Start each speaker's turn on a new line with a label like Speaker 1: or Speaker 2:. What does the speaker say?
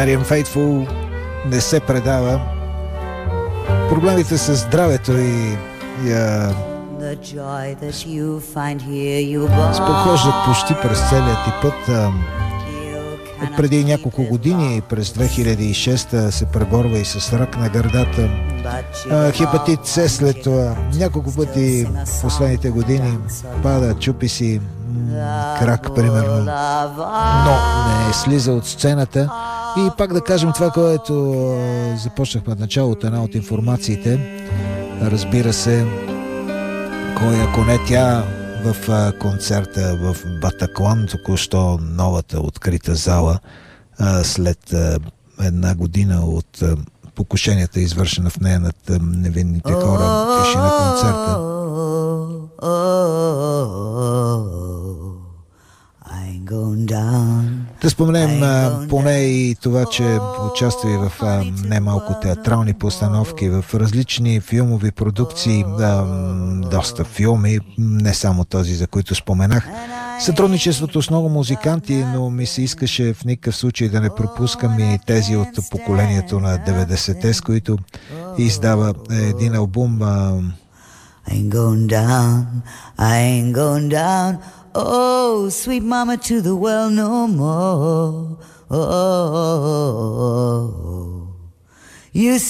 Speaker 1: Marianne Faithfull не се предава. Проблемите с здравето и спохождат почти през целия ти път. Преди няколко години, през 2006 се преборва и с рак на гърдата, хепатит С след това. Няколко пъти в последните години пада, чупи си крак, примерно, но не е слиза от сцената. И пак да кажем това, което започнахме от началото, една от информациите. Разбира се, кой ако не тя в концерта в Батаклан, току-що новата открита зала, след една година от покушенията, извършена в нея над невинните хора, тиши на концерта. Да споменем поне и това, че участва и в немалко театрални постановки, в различни филмови продукции, доста филми, не само този, за които споменах. Сътрудничеството с много музиканти, но ми се искаше в никакъв случай да не пропускам и тези от поколението на 90-те, с които издава един албум.
Speaker 2: I ain't going down, I ain't going down. Oh, sweet mama, to the well no more. Oh, you